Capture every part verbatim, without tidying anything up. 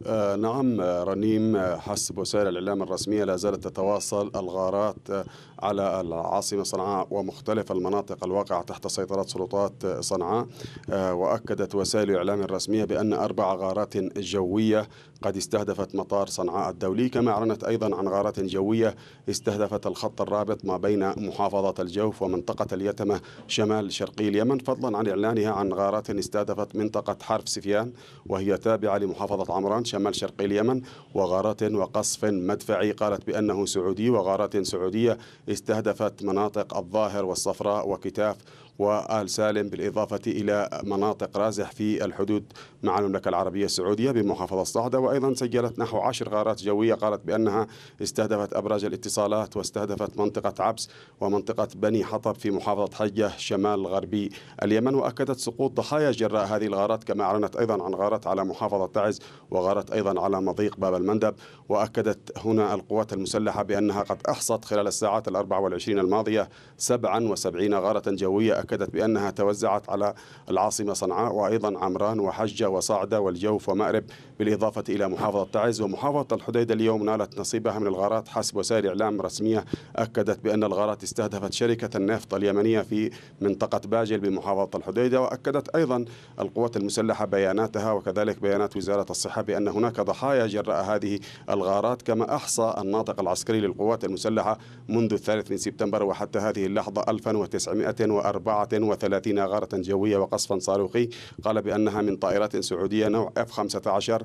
آه نعم رنيم، حسب وسائل الإعلام الرسمية لا زالت تتواصل الغارات على العاصمة صنعاء ومختلف المناطق الواقعة تحت سيطرة سلطات صنعاء. آه وأكدت وسائل الإعلام الرسمية بأن أربع غارات جوية قد استهدفت مطار صنعاء الدولي، كما أعلنت أيضا عن غارات جوية استهدفت الخط الرابط ما بين محافظة الجوف ومنطقة اليتمة شمال شرقي اليمن، فضلا عن إعلانها عن غارات استهدفت منطقة حرف سفيان وهي تابعة لمحافظة عمران شمال شرقي اليمن، وغارات وقصف مدفعي قالت بأنه سعودي، وغارات سعودية استهدفت مناطق الظاهر والصفراء وكتاف وآل سالم، بالإضافة إلى مناطق رازح في الحدود مع المملكة العربية السعودية بمحافظة صعدة. وأيضا سجلت نحو عشر غارات جوية قالت بأنها استهدفت أبراج الاتصالات واستهدفت منطقة عبس ومنطقة بني حطب في محافظة حجة شمال غربي اليمن. وأكدت سقوط ضحايا جراء هذه الغارات، كما أعلنت أيضا عن غارات على محافظة تعز وغارات أيضا على مضيق باب المندب. وأكدت هنا القوات المسلحة بأنها قد أحصت خلال الساعات الأربع والعشرين الماضية سبعا وسبعين غارة جوية، أكدت بأنها توزعت على العاصمة صنعاء وأيضا عمران وحجة وصعدة والجوف ومأرب، بالإضافة إلى محافظة تعز ومحافظة الحديدة. اليوم نالت نصيبها من الغارات حسب وسائل إعلام رسمية أكدت بأن الغارات استهدفت شركة النفط اليمنية في منطقة باجل بمحافظة الحديدة. وأكدت أيضا القوات المسلحة بياناتها وكذلك بيانات وزارة الصحة بأن هناك ضحايا جراء هذه الغارات، كما أحصى الناطق العسكري للقوات المسلحة منذ الثالث من سبتمبر وحتى هذه اللحظة ألف وتسعمائة وأربعة وثلاثين غارة جوية وقصفا صاروخي، قال بأنها من طائرات سعودية نوع إف خمسة عشر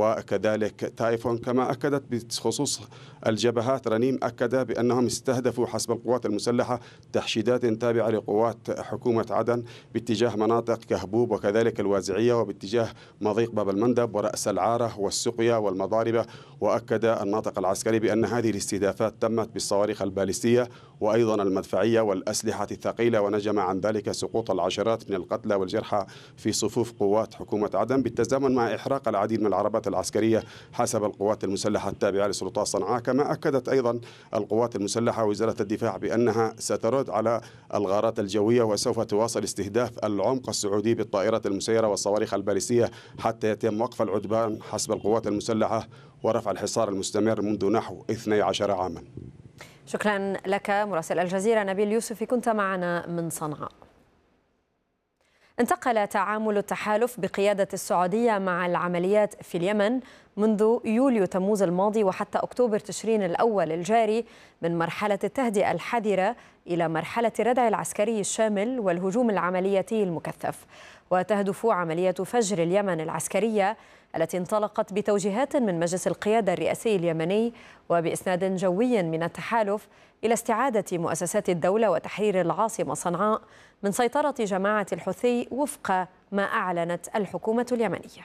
وكذلك تايفون. كما أكدت بخصوص الجبهات رنيم، أكد بأنهم استهدفوا حسب القوات المسلحة تحشيدات تابعة لقوات حكومة عدن باتجاه مناطق كهبوب وكذلك الوازعية وباتجاه مضيق باب المندب ورأس العارة والسقيا والمضاربة. وأكد الناطق العسكري بأن هذه الاستهدافات تمت بالصواريخ البالستية وأيضا المدفعية والأسلحة الثقيلة، ونجم عن ذلك سقوط العشرات من القتلى والجرحى في صفوف قوات حكومة عدن بالتزامن مع إحراق العديد من العربات العسكرية حسب القوات المسلحة التابعة لسلطات صنعاء. كما أكدت أيضا القوات المسلحة وزارة الدفاع بأنها سترد على الغارات الجوية وسوف تواصل استهداف العمق السعودي بالطائرات المسيرة والصواريخ البالستية حتى يتم وقف العدوان حسب القوات المسلحة ورفع الحصار المستمر منذ نحو اثني عشر عاما. شكرا لك مراسل الجزيرة نبيل يوسفي، كنت معنا من صنعاء. انتقل تعامل التحالف بقيادة السعودية مع العمليات في اليمن منذ يوليو تموز الماضي وحتى أكتوبر تشرين الأول الجاري من مرحلة التهدئة الحذرة إلى مرحلة الردع العسكري الشامل والهجوم العملياتي المكثف. وتهدف عملية فجر اليمن العسكرية التي انطلقت بتوجيهات من مجلس القيادة الرئاسي اليمني وبإسناد جوي من التحالف إلى استعادة مؤسسات الدولة وتحرير العاصمة صنعاء من سيطرة جماعة الحوثي وفق ما أعلنت الحكومة اليمنية.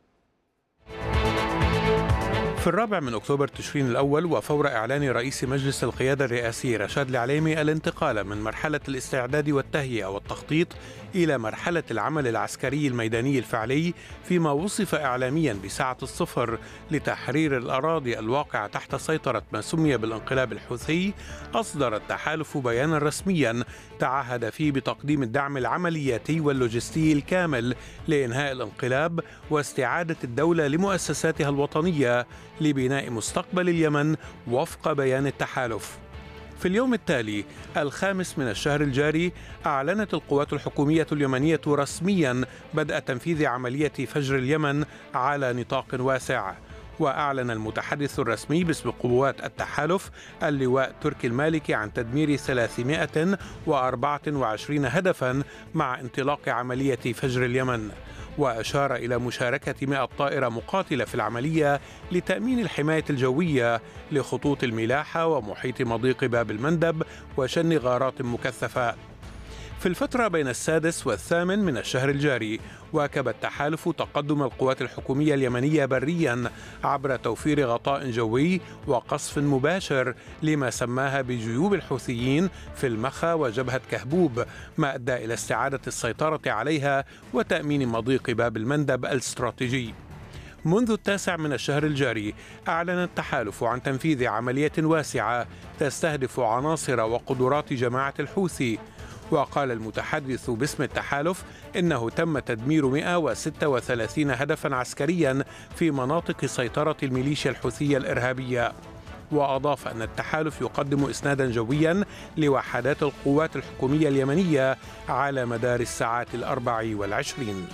في الرابع من أكتوبر تشرين الأول وفور إعلان رئيس مجلس القيادة الرئاسي رشاد العليمي الانتقال من مرحلة الاستعداد والتهيئة والتخطيط إلى مرحلة العمل العسكري الميداني الفعلي فيما وصف إعلاميا بساعة الصفر لتحرير الأراضي الواقعة تحت سيطرة ما سمي بالانقلاب الحوثي، أصدر التحالف بيانا رسميا تعهد فيه بتقديم الدعم العملياتي واللوجستي الكامل لإنهاء الانقلاب واستعادة الدولة لمؤسساتها الوطنية لبناء مستقبل اليمن وفق بيان التحالف. في اليوم التالي الخامس من الشهر الجاري أعلنت القوات الحكومية اليمنية رسميا بدء تنفيذ عملية فجر اليمن على نطاق واسع. وأعلن المتحدث الرسمي باسم قوات التحالف اللواء تركي المالكي عن تدمير ثلاثمائة وأربعة وعشرين هدفا مع انطلاق عملية فجر اليمن، وأشار إلى مشاركة مئة طائرة مقاتلة في العملية لتأمين الحماية الجوية لخطوط الملاحة ومحيط مضيق باب المندب وشن غارات مكثفة. في الفترة بين السادس والثامن من الشهر الجاري واكب التحالف تقدم القوات الحكومية اليمنية بريا عبر توفير غطاء جوي وقصف مباشر لما سماها بجيوب الحوثيين في المخا وجبهة كهبوب، ما أدى إلى استعادة السيطرة عليها وتأمين مضيق باب المندب الاستراتيجي. منذ التاسع من الشهر الجاري أعلن التحالف عن تنفيذ عملية واسعة تستهدف عناصر وقدرات جماعة الحوثي، وقال المتحدث باسم التحالف إنه تم تدمير مئة وستة وثلاثين هدفا عسكريا في مناطق سيطرة الميليشيا الحوثية الإرهابية. وأضاف أن التحالف يقدم إسنادا جويا لوحدات القوات الحكومية اليمنية على مدار الساعات الأربع والعشرين.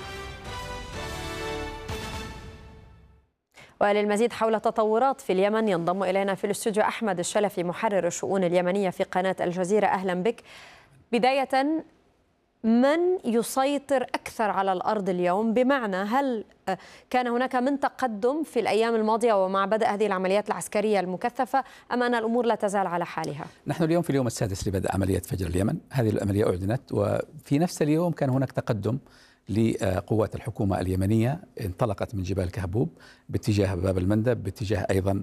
وللمزيد حول تطورات في اليمن ينضم إلينا في الاستوديو أحمد الشلفي محرر الشؤون اليمنية في قناة الجزيرة. أهلا بك. بداية، من يسيطر أكثر على الأرض اليوم؟ بمعنى هل كان هناك من تقدم في الأيام الماضية ومع بدء هذه العمليات العسكرية المكثفة، أم أن الأمور لا تزال على حالها؟ نحن اليوم في اليوم السادس لبدء عملية فجر اليمن. هذه العملية أعلنت وفي نفس اليوم كان هناك تقدم لقوات الحكومة اليمنية، انطلقت من جبال كهبوب باتجاه باب المندب باتجاه أيضا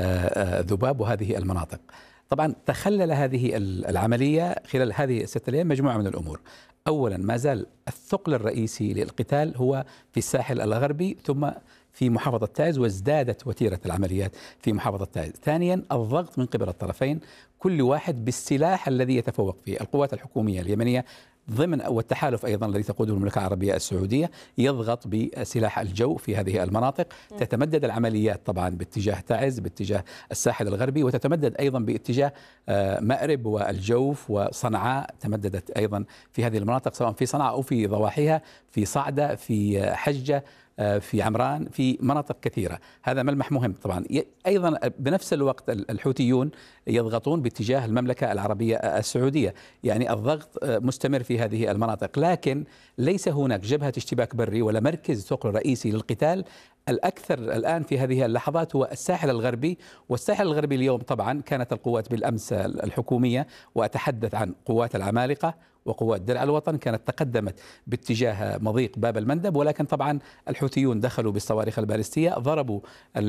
ذباب وهذه المناطق. طبعا تخلل هذه العملية خلال هذه الستة أيام مجموعة من الأمور. أولا، ما زال الثقل الرئيسي للقتال هو في الساحل الغربي ثم في محافظة تعز، وازدادت وتيرة العمليات في محافظة تعز. ثانيا، الضغط من قبل الطرفين كل واحد بالسلاح الذي يتفوق فيه. القوات الحكومية اليمنية ضمن والتحالف أيضا الذي تقوده المملكة العربية السعودية يضغط بسلاح الجو في هذه المناطق. تتمدد العمليات طبعا باتجاه تعز باتجاه الساحل الغربي، وتتمدد أيضا باتجاه مأرب والجوف وصنعاء، تمددت أيضا في هذه المناطق سواء في صنعاء أو في ضواحيها، في صعدة، في حجة، في عمران، في مناطق كثيرة. هذا ملمح مهم. طبعا أيضا بنفس الوقت الحوثيون يضغطون باتجاه المملكة العربية السعودية، يعني الضغط مستمر في هذه المناطق، لكن ليس هناك جبهة اشتباك بري ولا مركز ثقل رئيسي للقتال. الأكثر الآن في هذه اللحظات هو الساحل الغربي. والساحل الغربي اليوم طبعا كانت القوات بالأمس الحكومية، وأتحدث عن قوات العمالقة وقوات درع الوطن، كانت تقدمت باتجاه مضيق باب المندب، ولكن طبعا الحوثيون دخلوا بالصواريخ البالستية، ضربوا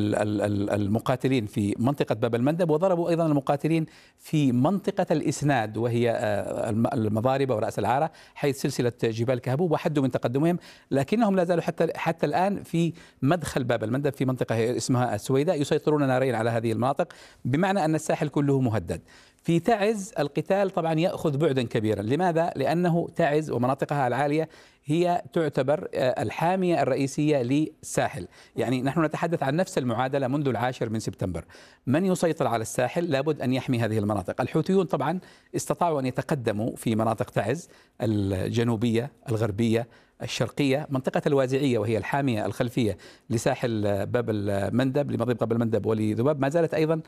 المقاتلين في منطقة باب المندب، وضربوا أيضا المقاتلين في منطقة الإسناد وهي المضاربة ورأس العارة حيث سلسلة جبال كهبوب، وحدوا من تقدمهم، لكنهم لا زالوا حتى حتى الآن في مدخل باب المندب في منطقة اسمها السويداء يسيطرون نارين على هذه المناطق، بمعنى أن الساحل كله مهدد. في تعز القتال طبعا يأخذ بعدا كبيرا. لماذا؟ لأنه تعز ومناطقها العالية هي تعتبر الحامية الرئيسية للساحل. يعني نحن نتحدث عن نفس المعادلة منذ العاشر من سبتمبر. من يسيطر على الساحل لابد أن يحمي هذه المناطق. الحوثيون طبعا استطاعوا أن يتقدموا في مناطق تعز الجنوبية الغربية الشرقية، منطقة الوازعية وهي الحامية الخلفية لساحل باب المندب لمضيق باب المندب ولذباب، ما زالت أيضا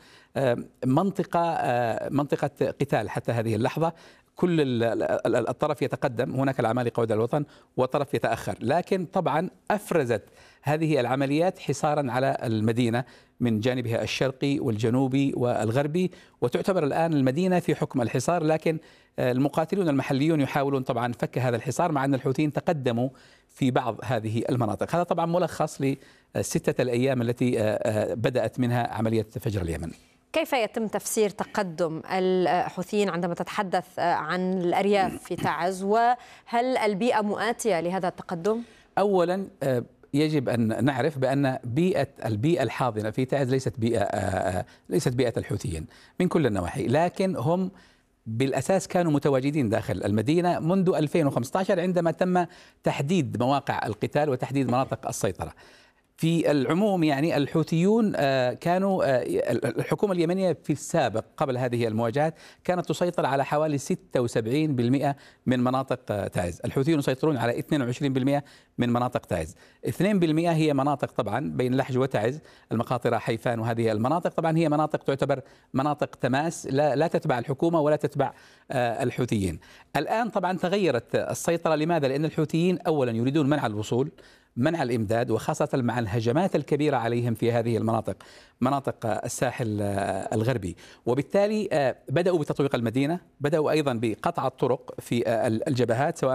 منطقة منطقة قتال حتى هذه اللحظة. كل الطرف يتقدم، هناك العمالقة ودرع الوطن، وطرف يتأخر، لكن طبعا أفرزت هذه العمليات حصارا على المدينة من جانبها الشرقي والجنوبي والغربي، وتعتبر الآن المدينة في حكم الحصار، لكن المقاتلون المحليون يحاولون طبعا فك هذا الحصار، مع أن الحوثيين تقدموا في بعض هذه المناطق. هذا طبعا ملخص لستة الأيام التي بدأت منها عملية فجر اليمن. كيف يتم تفسير تقدم الحوثيين عندما تتحدث عن الأرياف في تعز، وهل البيئة مؤاتية لهذا التقدم؟ أولا يجب أن نعرف بأن بيئة البيئة الحاضنة في تعز ليست بيئة ليست بيئة الحوثيين من كل النواحي، لكن هم بالأساس كانوا متواجدين داخل المدينة منذ ألفين وخمسة عشر عندما تم تحديد مواقع القتال وتحديد مناطق السيطرة. في العموم يعني الحوثيون كانوا الحكومة اليمنية في السابق قبل هذه المواجهات كانت تسيطر على حوالي ستة وسبعين بالمئة من مناطق تعز. الحوثيون يسيطرون على اثنين وعشرين بالمئة من مناطق تعز. اثنين بالمئة هي مناطق طبعا بين لحج وتعز، المقاطرة، حيفان، وهذه المناطق طبعا هي مناطق تعتبر مناطق تماس لا, لا تتبع الحكومة ولا تتبع الحوثيين. الآن طبعا تغيرت السيطرة. لماذا؟ لأن الحوثيين أولا يريدون منع الوصول، منع الإمداد، وخاصة مع الهجمات الكبيرة عليهم في هذه المناطق، مناطق الساحل الغربي، وبالتالي بدأوا بتطويق المدينة، بدأوا أيضا بقطع الطرق في الجبهات، سواء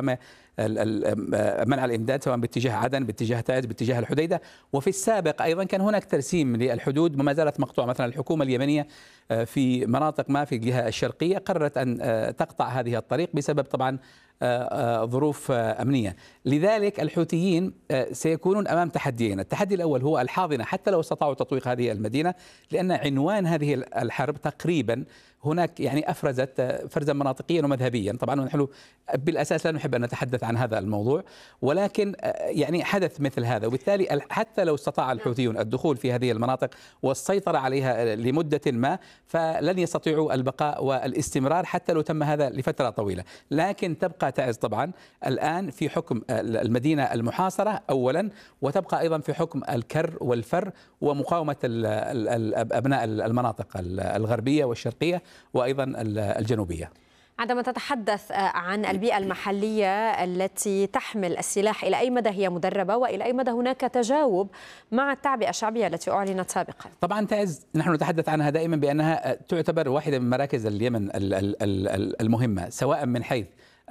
منع الإمداد سواء باتجاه عدن، باتجاه تعز، باتجاه الحديدة. وفي السابق أيضا كان هناك ترسيم للحدود وما زالت مقطوعة. مثلا الحكومة اليمنية في مناطق ما في الجهة الشرقية قررت أن تقطع هذه الطريق بسبب طبعا ظروف أمنية. لذلك الحوثيين سيكونون أمام تحديين. التحدي الأول هو الحاضنة حتى لو استطاعوا تطويق هذه المدينة، لأن عنوان هذه الحرب تقريبا هناك يعني أفرزت فرزا مناطقيا ومذهبيا. طبعا نحن بالأساس لا نحب أن نتحدث عن هذا الموضوع، ولكن يعني حدث مثل هذا، وبالتالي حتى لو استطاع الحوثيون الدخول في هذه المناطق والسيطرة عليها لمدة ما، فلن يستطيعوا البقاء والاستمرار حتى لو تم هذا لفترة طويلة. لكن تبقى تعز طبعا الآن في حكم المدينة المحاصرة أولا، وتبقى أيضا في حكم الكر والفر ومقاومة أبناء المناطق الغربية والشرقية وأيضا الجنوبية. عندما تتحدث عن البيئة المحلية التي تحمل السلاح، إلى أي مدى هي مدربة وإلى أي مدى هناك تجاوب مع التعبئة الشعبية التي أعلنت سابقا؟ طبعا تعز نحن نتحدث عنها دائما بأنها تعتبر واحدة من مراكز اليمن المهمة، سواء من حيث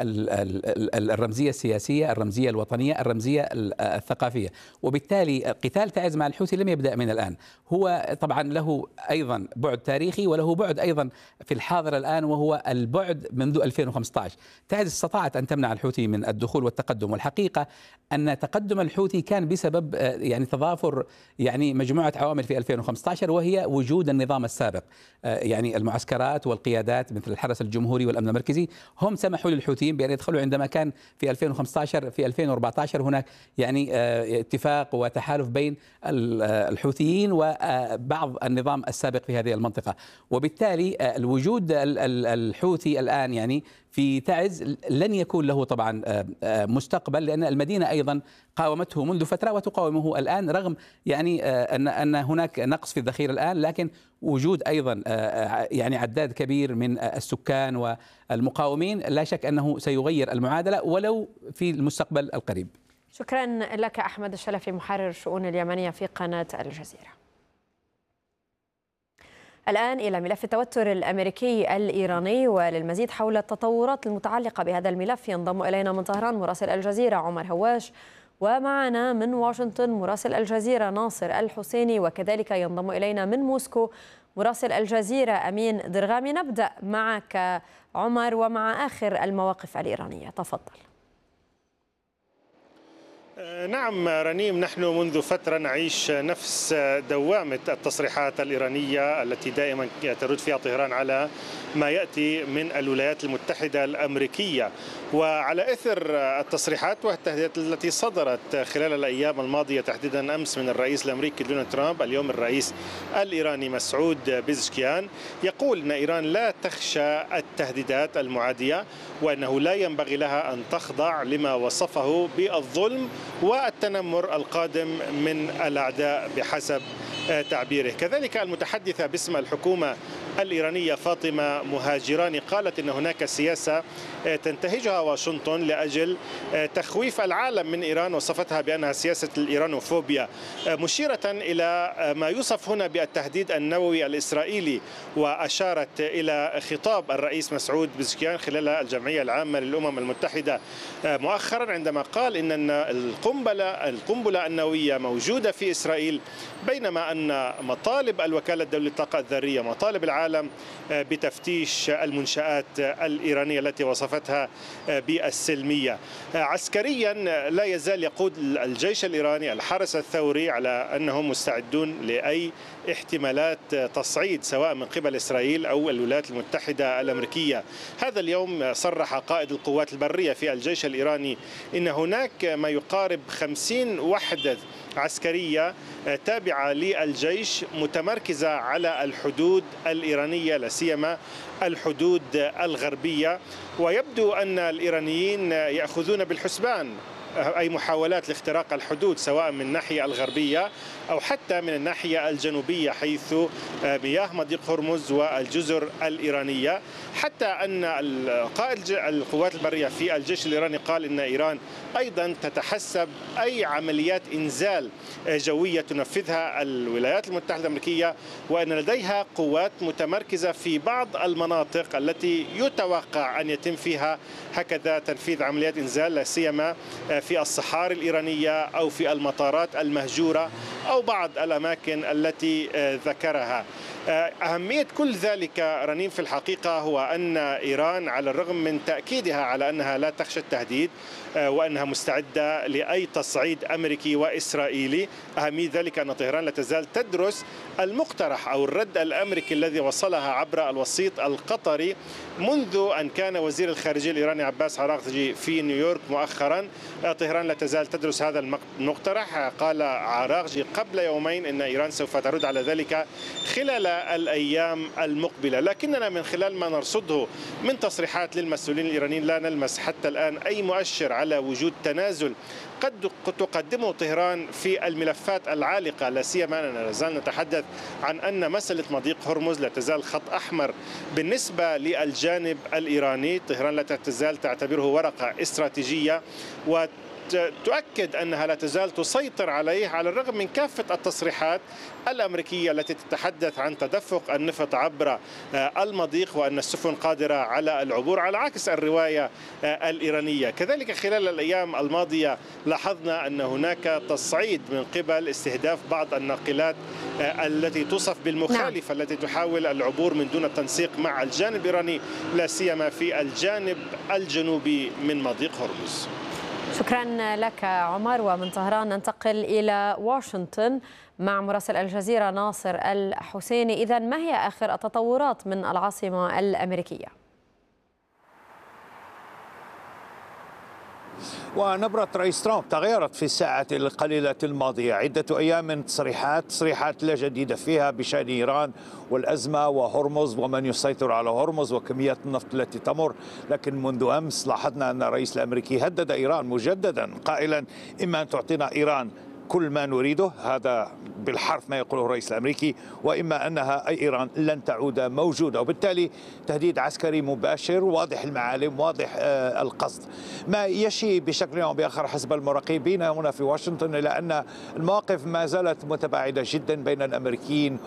الرمزية السياسية، الرمزية الوطنية، الرمزية الثقافية. وبالتالي قتال تعز مع الحوثي لم يبدأ من الآن، هو طبعا له أيضا بعد تاريخي وله بعد أيضا في الحاضر الآن، وهو البعد منذ ألفين وخمسة عشر. تعز استطاعت أن تمنع الحوثي من الدخول والتقدم، والحقيقة أن تقدم الحوثي كان بسبب يعني تضافر يعني مجموعة عوامل في ألفين وخمسة عشر، وهي وجود النظام السابق، يعني المعسكرات والقيادات مثل الحرس الجمهوري والأمن المركزي هم سمحوا للحوثي بأن يدخلوا عندما كان في ألفين وخمسة عشر. في ألفين وأربعة عشر هناك يعني اتفاق وتحالف بين الحوثيين وبعض النظام السابق في هذه المنطقة، وبالتالي الوجود الحوثي الآن يعني في تعز لن يكون له طبعا مستقبل، لأن المدينة أيضا قاومته منذ فترة وتقاومه الآن، رغم يعني أن أن هناك نقص في الذخيرة الآن، لكن وجود أيضا يعني عداد كبير من السكان والمقاومين لا شك أنه سيغير المعادلة ولو في المستقبل القريب. شكرا لك أحمد الشلفي، محرر الشؤون اليمنية في قناة الجزيرة. الآن إلى ملف التوتر الأمريكي الإيراني، وللمزيد حول التطورات المتعلقة بهذا الملف ينضم إلينا من طهران مراسل الجزيرة عمر هواش، ومعنا من واشنطن مراسل الجزيرة ناصر الحسيني، وكذلك ينضم إلينا من موسكو مراسل الجزيرة أمين درغامي. نبدأ معك عمر ومع آخر المواقف الإيرانية، تفضل. نعم رنيم، نحن منذ فترة نعيش نفس دوامة التصريحات الإيرانية التي دائما ترد فيها طهران على ما يأتي من الولايات المتحدة الأمريكية، وعلى إثر التصريحات والتهديدات التي صدرت خلال الأيام الماضية تحديدا أمس من الرئيس الأمريكي دونالد ترامب، اليوم الرئيس الإيراني مسعود بيزشكيان يقول أن إيران لا تخشى التهديدات المعادية، وأنه لا ينبغي لها أن تخضع لما وصفه بالظلم والتنمر القادم من الأعداء بحسب تعبيره. كذلك المتحدثة باسم الحكومة الإيرانية فاطمة مهاجراني قالت إن هناك سياسة تنتهجها واشنطن لأجل تخويف العالم من إيران، وصفتها بأنها سياسة الإيرانوفوبيا، مشيرة إلى ما يوصف هنا بالتهديد النووي الإسرائيلي. وأشارت إلى خطاب الرئيس مسعود بيزشكيان خلال الجمعية العامة للأمم المتحدة مؤخرا عندما قال إن القنبلة القنبلة النووية موجودة في إسرائيل، بينما أن مطالب الوكالة الدولية للطاقة الذرية، مطالب العالم بتفتيش المنشآت الإيرانية التي وصفتها بالسلمية. عسكريا لا يزال يقود الجيش الإيراني الحرس الثوري على أنهم مستعدون لأي احتمالات تصعيد سواء من قبل إسرائيل أو الولايات المتحدة الأمريكية. هذا اليوم صرح قائد القوات البرية في الجيش الإيراني إن هناك ما يقارب خمسين وحدة عسكرية تابعة للجيش متمركزة على الحدود الإيرانية، لا سيما الحدود الغربية، ويبدو أن الإيرانيين يأخذون بالحسبان أي محاولات لاختراق الحدود سواء من الناحية الغربية أو حتى من الناحية الجنوبية حيث مياه مضيق هرمز والجزر الإيرانية، حتى أن قائد القوات البرية في الجيش الإيراني قال إن إيران أيضا تتحسب أي عمليات إنزال جوية تنفذها الولايات المتحدة الأمريكية، وأن لديها قوات متمركزة في بعض المناطق التي يتوقع أن يتم فيها هكذا تنفيذ عمليات إنزال، لا سيما في الصحاري الإيرانية أو في المطارات المهجورة أو بعض الأماكن التي ذكرها. أهمية كل ذلك رنيم في الحقيقة هو أن إيران على الرغم من تأكيدها على أنها لا تخشى التهديد وأنها مستعدة لأي تصعيد أمريكي وإسرائيلي، أهمية ذلك أن طهران لا تزال تدرس المقترح أو الرد الأمريكي الذي وصلها عبر الوسيط القطري منذ أن كان وزير الخارجية الإيراني عباس عراقجي في نيويورك مؤخرا. طهران لا تزال تدرس هذا المقترح. قال عراقجي قبل يومين أن إيران سوف ترد على ذلك خلال الأيام المقبلة، لكننا من خلال ما نرصده من تصريحات للمسؤولين الإيرانيين لا نلمس حتى الآن أي مؤشر على وجود تنازل قد تقدمه طهران في الملفات العالقة، لا سيما أننا لا زال نتحدث عن أن مسألة مضيق هرمز لا تزال خط أحمر بالنسبة للجانب الإيراني. طهران لا تزال تعتبره ورقة استراتيجية و تؤكد أنها لا تزال تسيطر عليه على الرغم من كافة التصريحات الأمريكية التي تتحدث عن تدفق النفط عبر المضيق وأن السفن قادرة على العبور، على عكس الرواية الإيرانية. كذلك خلال الأيام الماضية لاحظنا أن هناك تصعيد من قبل استهداف بعض الناقلات التي توصف بالمخالفة نعم. التي تحاول العبور من دون التنسيق مع الجانب الإيراني لا سيما في الجانب الجنوبي من مضيق هرمز. شكرا لك عمر. ومن طهران ننتقل إلى واشنطن مع مراسل الجزيرة ناصر الحسيني. إذن ما هي آخر التطورات من العاصمة الأمريكية؟ ونبرة رئيس ترامب تغيرت في الساعة القليلة الماضية. عدة أيام من تصريحات تصريحات لا جديدة فيها بشأن إيران والأزمة وهرمز ومن يسيطر على هرمز وكميات النفط التي تمر، لكن منذ أمس لاحظنا أن الرئيس الأمريكي هدد إيران مجددا قائلا إما أن تعطينا إيران كل ما نريده، هذا بالحرف ما يقوله الرئيس الأمريكي، وإما أنها أي إيران لن تعود موجودة، وبالتالي تهديد عسكري مباشر واضح المعالم واضح آه القصد. ما يشي بشكل أو بآخر حسب المراقبين هنا في واشنطن إلى أن المواقف ما زالت متباعدة جدا بين الأمريكيين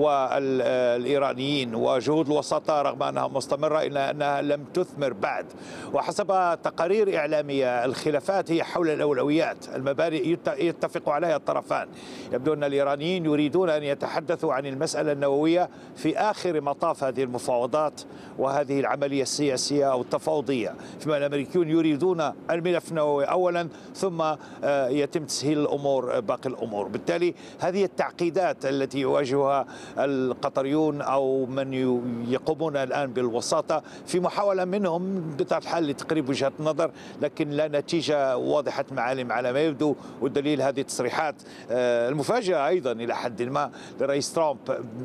والإيرانيين، وجهود الوساطة رغم أنها مستمرة إلا أنها لم تثمر بعد. وحسب تقارير إعلامية الخلافات هي حول الأولويات، المبادئ يتفق عليها الطرفان. يبدو أن الإيرانيين يريدون أن يتحدثوا عن المسألة النووية في آخر مطاف هذه المفاوضات وهذه العملية السياسية أو التفاوضية، فيما الأمريكيون يريدون الملف النووي أولا ثم يتم تسهيل الأمور باقي الأمور. بالتالي هذه التعقيدات التي يواجهها القطريون أو من يقومون الآن بالوساطة في محاولة منهم بطبيعة الحال لتقريب وجهة النظر، لكن لا نتيجة واضحة معالم على ما يبدو. والدليل هذه التصريحات المفاجئة أيضا إلى حد ما لرئيس ترامب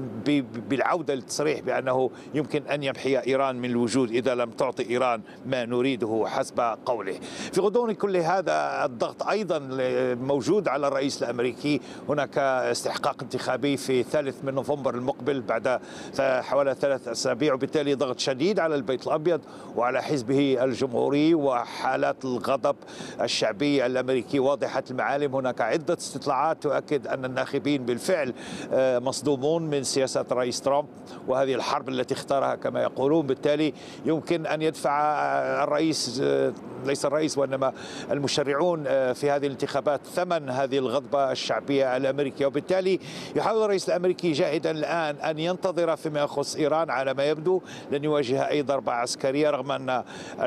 بالعودة للتصريح بأنه يمكن أن يمحي إيران من الوجود إذا لم تعطي إيران ما نريده حسب قوله. في غضون كل هذا الضغط أيضا موجود على الرئيس الأمريكي. هناك استحقاق انتخابي في الثالث من نوفمبر المقبل بعد حوالي ثلاث أسابيع، وبالتالي ضغط شديد على البيت الأبيض وعلى حزبه الجمهوري، وحالات الغضب الشعبي الأمريكي واضحة المعالم. هناك عدة استطلاعات تؤكد أن الناخبين بالفعل مصدومون من سياسة الرئيس ترامب وهذه الحرب التي اختارها كما يقولون. بالتالي يمكن أن يدفع الرئيس، ليس الرئيس وإنما المشرعون في هذه الانتخابات، ثمن هذه الغضبة الشعبية الأمريكية. وبالتالي يحاول الرئيس الأمريكي جاهدا الآن أن ينتظر فيما يخص إيران. على ما يبدو لن يواجه أي ضربة عسكرية رغم أن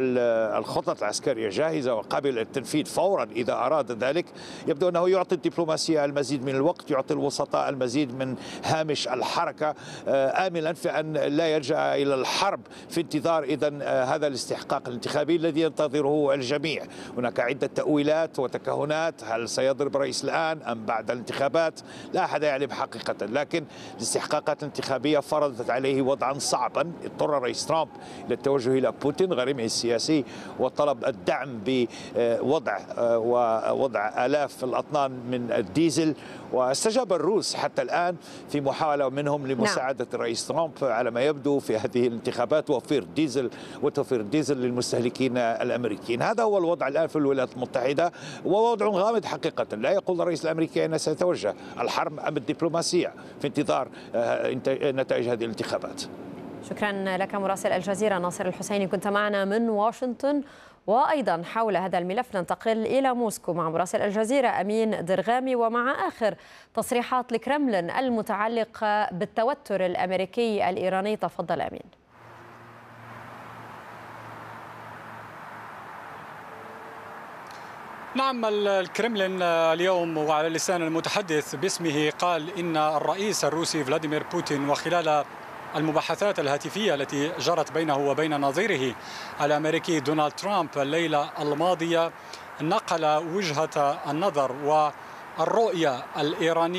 الخطط العسكرية جاهزة وقابلة للتنفيذ فورا إذا أراد ذلك. يبدو أنه يعطي الدبلوماسية المزيد من الوقت، يعطي الوسطاء المزيد من هامش الحركة، آملا في أن لا يلجأ إلى الحرب في انتظار إذن هذا الاستحقاق الانتخابي الذي ينتظره الجميع. هناك عدة تأويلات وتكهنات، هل سيضرب الرئيس الآن أم بعد الانتخابات؟ لا أحد يعلم حقيقة، لكن الاستحقاقات الانتخابية فرضت عليه وضعا صعبا. اضطر الرئيس ترامب إلى التوجه إلى بوتين غريمه السياسي وطلب الدعم بوضع ووضع آلاف الأطنان من الديزل، واستجاب الروس حتى الآن في محاولة منهم لمساعدة نعم. الرئيس ترامب على ما يبدو في هذه الانتخابات وفير ديزل وتوفير الديزل للمستهلكين الأمريكيين. هذا هو الوضع الآن في الولايات المتحدة، ووضع غامض حقيقة. لا يقول الرئيس الأمريكي أن سيتوجه الحرب أم الدبلوماسية في انتظار نتائج هذه الانتخابات. شكرا لك مراسل الجزيرة ناصر الحسيني، كنت معنا من واشنطن. وأيضا حول هذا الملف ننتقل إلى موسكو مع مراسل الجزيرة أمين درغامي ومع آخر تصريحات الكرملين المتعلقة بالتوتر الأمريكي الإيراني. تفضل أمين. نعم، الكرملين اليوم وعلى لسان المتحدث باسمه قال إن الرئيس الروسي فلاديمير بوتين وخلال المباحثات الهاتفية التي جرت بينه وبين نظيره الأمريكي دونالد ترامب الليلة الماضية نقل وجهة النظر والرؤية الإيرانية